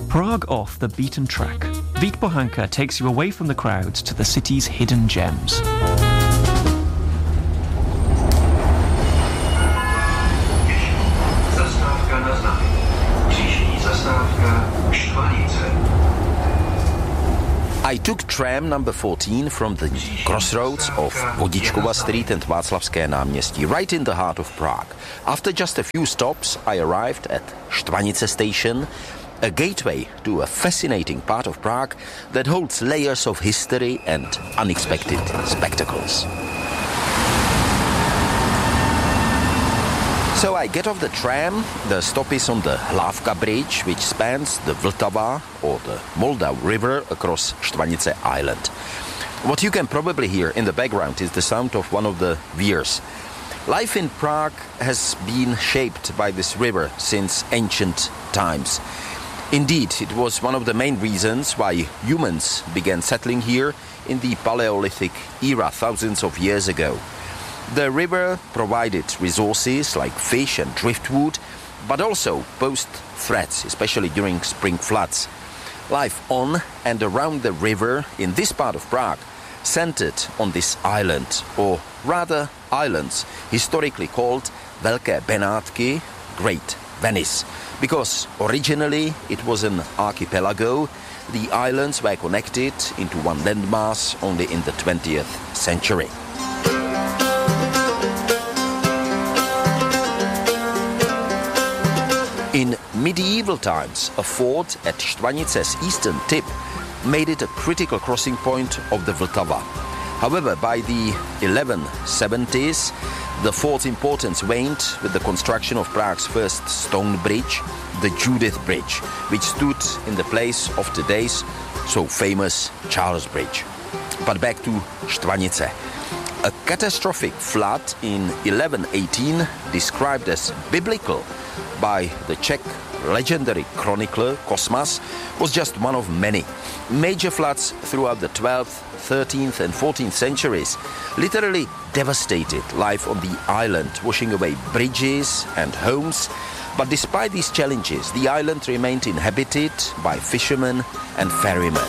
Prague off the beaten track, Vít Bohanka takes you away from the crowds to the city's hidden gems. Zastávka na znamení. Příští zastávka Štvanice. I took tram number 14 from the crossroads of Vodičkova Street and Václavské náměstí, right in the heart of Prague. After just a few stops, I arrived at Štvanice station, a gateway to a fascinating part of Prague that holds layers of history and unexpected spectacles. So I get off the tram. The stop is on the Hlávka Bridge, which spans the Vltava or the Moldau River across Štvanice Island. What you can probably hear in the background is the sound of one of the weirs. Life in Prague has been shaped by this river since ancient times. Indeed, it was one of the main reasons why humans began settling here in the Paleolithic era thousands of years ago. The river provided resources like fish and driftwood, but also posed threats, especially during spring floods. Life on and around the river in this part of Prague centered on this island, or rather islands, historically called Velké Benátky, Great Venice, because originally it was an archipelago. The islands were connected into one landmass only in the 20th century. In medieval times, a ford at Štvanice's eastern tip made it a critical crossing point of the Vltava. However, by the 1170s, the fort's importance waned with the construction of Prague's first stone bridge, the Judith Bridge, which stood in the place of today's so famous Charles Bridge. But back to Štvanice. A catastrophic flood in 1118, described as biblical by the Czech legendary chronicler Cosmas, was just one of many. Major floods throughout the 12th, 13th and 14th centuries literally devastated life on the island, washing away bridges and homes. But despite these challenges, the island remained inhabited by fishermen and ferrymen.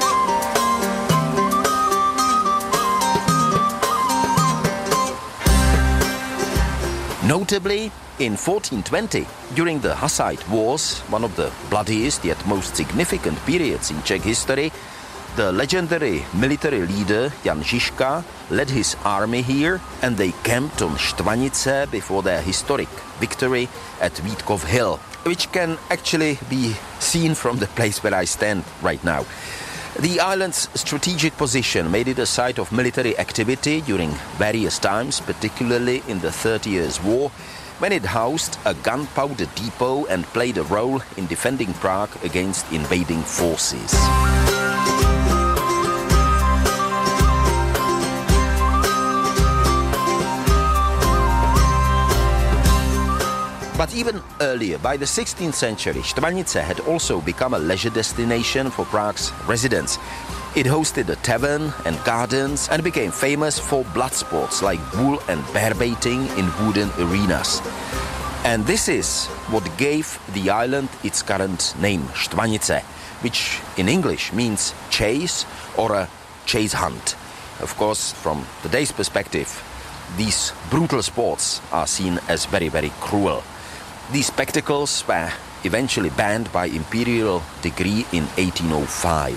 Notably, in 1420, during the Hussite Wars, one of the bloodiest yet most significant periods in Czech history, the legendary military leader Jan Žižka led his army here, and they camped on Štvanice before their historic victory at Vítkov Hill, which can actually be seen from the place where I stand right now. The island's strategic position made it a site of military activity during various times, particularly in the 30 Years' War, when it housed a gunpowder depot and played a role in defending Prague against invading forces. But even earlier, by the 16th century, Štvanice had also become a leisure destination for Prague's residents. It hosted a tavern and gardens and became famous for blood sports like bull and bear baiting in wooden arenas. And this is what gave the island its current name, Štvanice, which in English means chase or a chase hunt. Of course, from today's perspective, these brutal sports are seen as very, very cruel. These spectacles were eventually banned by imperial decree in 1805.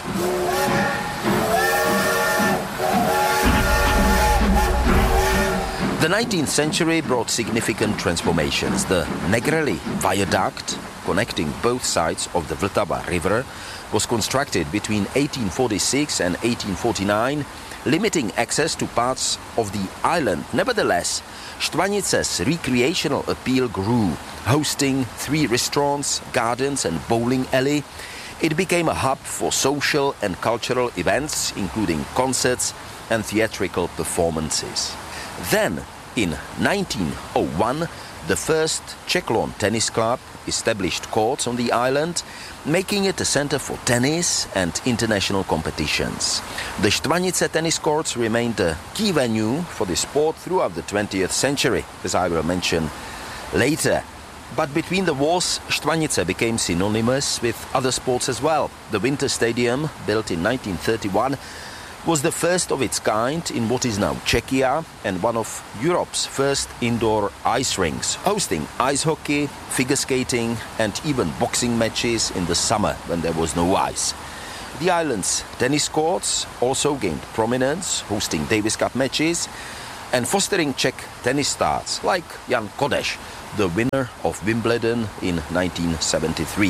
The 19th century brought significant transformations. The Negrelli Viaduct, connecting both sides of the Vltava River, was constructed between 1846 and 1849, limiting access to parts of the island. Nevertheless, Štvanice's recreational appeal grew, hosting 3 restaurants, gardens and bowling alley. It became a hub for social and cultural events, including concerts and theatrical performances. Then, in 1901, the first Czech lawn tennis club established courts on the island, making it a center for tennis and international competitions. The Štvanice tennis courts remained a key venue for the sport throughout the 20th century, as I will mention later. But between the wars, Štvanice became synonymous with other sports as well. The Winter Stadium, built in 1931, was the first of its kind in what is now Czechia and one of Europe's first indoor ice rinks, hosting ice hockey, figure skating and even boxing matches in the summer when there was no ice. The island's tennis courts also gained prominence, hosting Davis Cup matches and fostering Czech tennis stars like Jan Kodeš, the winner of Wimbledon in 1973.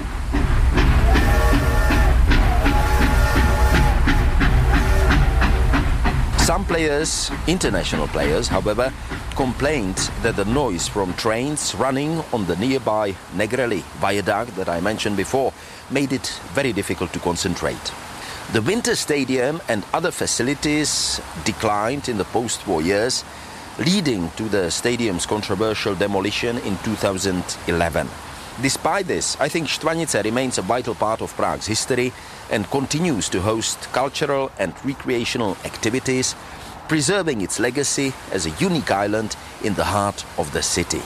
Some players, international players, however, complained that the noise from trains running on the nearby Negrelli viaduct that I mentioned before made it very difficult to concentrate. The Winter Stadium and other facilities declined in the post-war years, leading to the stadium's controversial demolition in 2011. Despite this, I think Štvanice remains a vital part of Prague's history and continues to host cultural and recreational activities, preserving its legacy as a unique island in the heart of the city.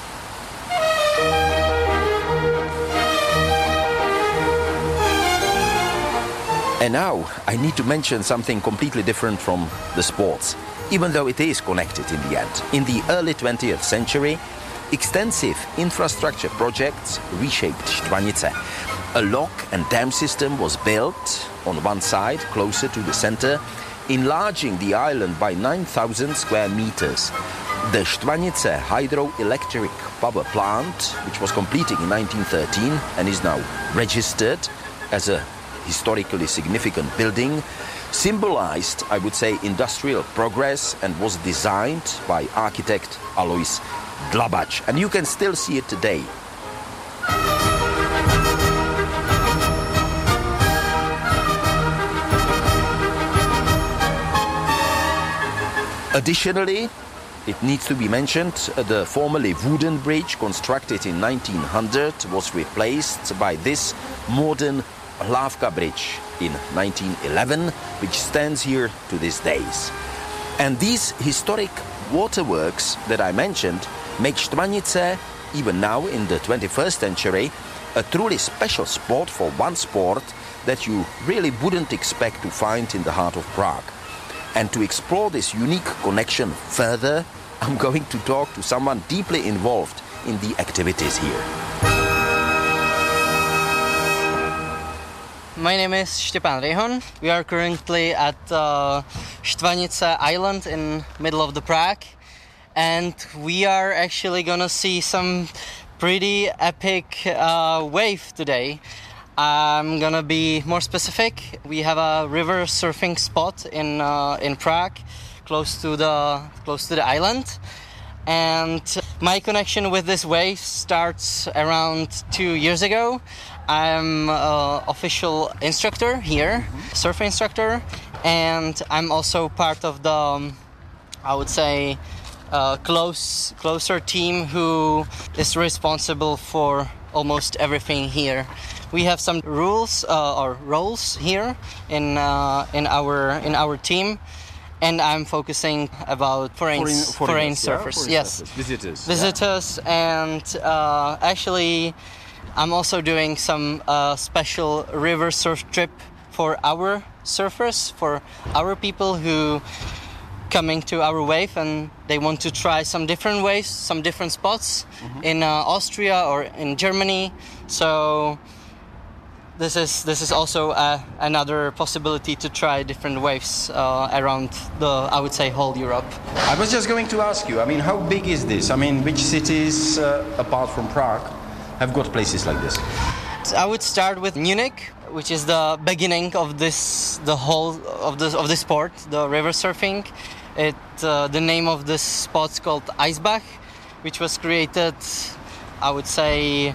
And now I need to mention something completely different from the sports, even though it is connected in the end. In the early 20th century, extensive infrastructure projects reshaped Štvanice. A lock and dam system was built on one side, closer to the center, enlarging the island by 9,000 square meters. The Štvanice hydroelectric power plant, which was completed in 1913 and is now registered as a historically significant building, symbolized, I would say, industrial progress and was designed by architect Alois Dlabač. And you can still see it today. Additionally, it needs to be mentioned, the formerly wooden bridge constructed in 1900 was replaced by this modern Hlávka Bridge in 1911, which stands here to these days. And these historic waterworks that I mentioned make Štvanice, even now in the 21st century, a truly special spot for one sport that you really wouldn't expect to find in the heart of Prague. And to explore this unique connection further, I'm going to talk to someone deeply involved in the activities here. My name is Štěpán Rejhon. We are currently at Štvanice Island in middle of the Prague, and we are actually gonna see some pretty epic wave today. I'm gonna be more specific. We have a river surfing spot in Prague, close to the island, and my connection with this wave starts around 2 years ago. I'm an official instructor here, surf instructor, and I'm also part of the, I would say, closer team who is responsible for almost everything here. We have some rules or roles here in our team, and I'm focusing about foreign surfers. Yes, visitors, and actually, I'm also doing some special river surf trip for our surfers, for our people who coming to our wave and they want to try some different waves, some different spots in Austria or in Germany. So this is also another possibility to try different waves around I would say, whole Europe. I was just going to ask you, I mean, how big is this? I mean, which cities, apart from Prague, have got places like this? I would start with Munich, which is the beginning of the sport, the river surfing. The name of this spot's called Eisbach, which was created, I would say,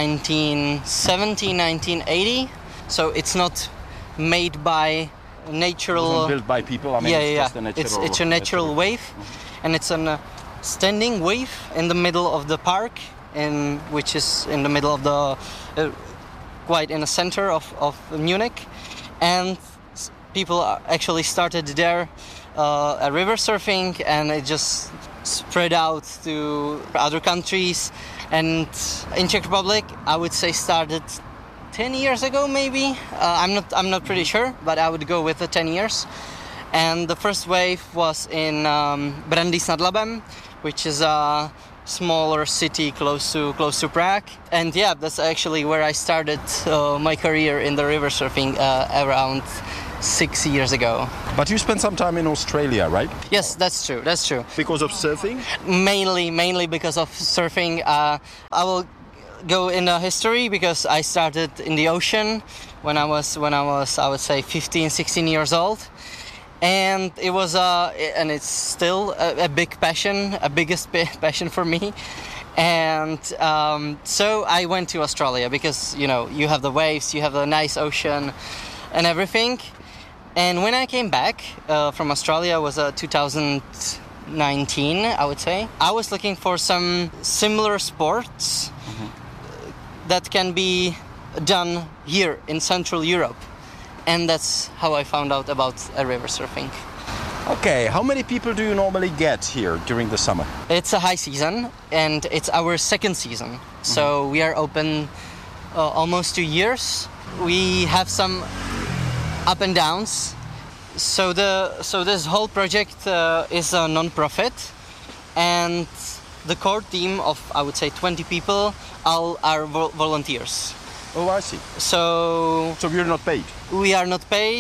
1970, 1980. So it's not made by natural. It wasn't built by people. I mean, it's just a natural wave, and it's a standing wave in the middle of the park, which is in the middle of the quite in the center of Munich, and people actually started there river surfing, and it just spread out to other countries. And in Czech Republic, I would say started 10 years ago, maybe. I'm not pretty sure, but I would go with the 10 years. And the first wave was in Brandýs nad Labem, which is a smaller city close to Prague. And yeah, that's actually where I started my career in the river surfing around 6 years ago. But you spent some time in Australia, right? Yes, that's true. Because of surfing? Mainly because of surfing. I will go in the history because I started in the ocean when I was I would say 15, 16 years old. And it was and it's still a big passion, biggest passion for me. And so I went to Australia because you have the waves, you have the nice ocean, and everything. And when I came back from Australia, it was 2019, I would say. I was looking for some similar sports that can be done here in Central Europe. And that's how I found out about river surfing. Okay, how many people do you normally get here during the summer? It's a high season, and it's our second season. So we are open almost 2 years. We have some up and downs. So this whole project is a non-profit, and the core team of, I would say, 20 people all are volunteers. Oh, I see. So you're not paid? We are not paid.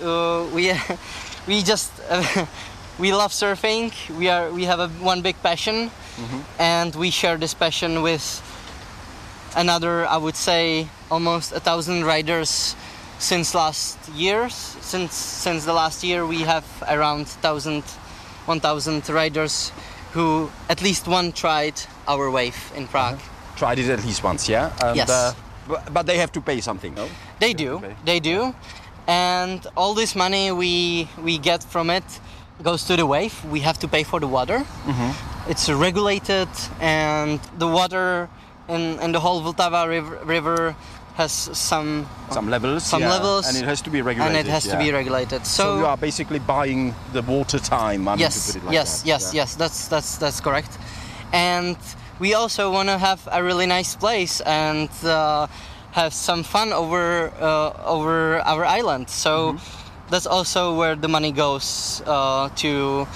We just we love surfing. We have one big passion, and we share this passion with another, I would say, almost 1,000 riders since last year. Since the last year, we have around 1,000 riders who at least one tried our wave in Prague. Tried it at least once, yeah? And, yes. But they have to pay something, no? They do. And all this money we get from it goes to the wave. We have to pay for the water. It's regulated, and the water in the whole Vltava river has some levels. Levels. And it has to be regulated. So you are basically buying the water time. Yes, to put it like yes. That's correct. And we also want to have a really nice place and have some fun over our island. So that's also where the money goes to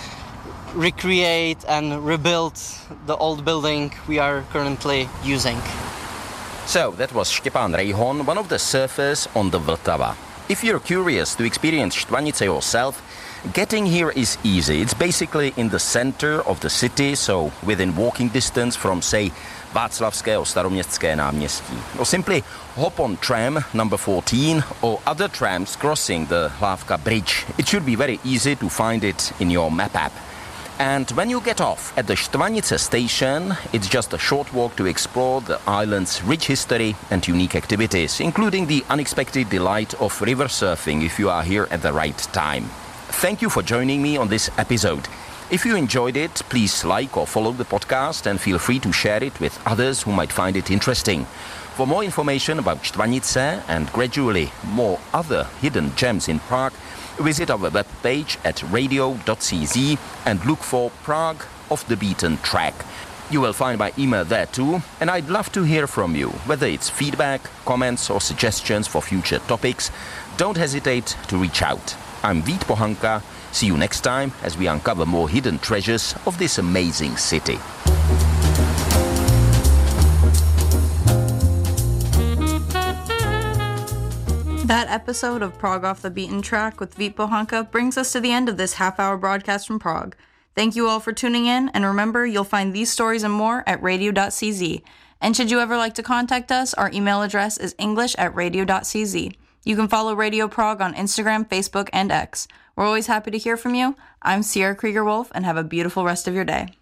recreate and rebuild the old building we are currently using. So that was Štěpán Rejhon, one of the surfers on the Vltava. If you're curious to experience Štvanice yourself, getting here is easy. It's basically in the center of the city, so within walking distance from, say, Václavské or Staroměstské náměstí. Or simply hop on tram number 14 or other trams crossing the Hlávka Bridge. It should be very easy to find it in your map app. And when you get off at the Štvanice station, it's just a short walk to explore the island's rich history and unique activities, including the unexpected delight of river surfing if you are here at the right time. Thank you for joining me on this episode. If you enjoyed it, please like or follow the podcast and feel free to share it with others who might find it interesting. For more information about Štvanice and gradually more other hidden gems in Prague, visit our webpage at radio.cz and look for Prague Off the Beaten Track. You will find my email there too, and I'd love to hear from you, whether it's feedback, comments or suggestions for future topics. Don't hesitate to reach out. I'm Vít Pohanka. See you next time as we uncover more hidden treasures of this amazing city. That episode of Prague Off the Beaten Track with Vít Pohanka brings us to the end of this half-hour broadcast from Prague. Thank you all for tuning in, and remember, you'll find these stories and more at radio.cz. And should you ever like to contact us, our email address is english@radio.cz. You can follow Radio Prague on Instagram, Facebook, and X. We're always happy to hear from you. I'm Sierra Krieger-Wolf, and have a beautiful rest of your day.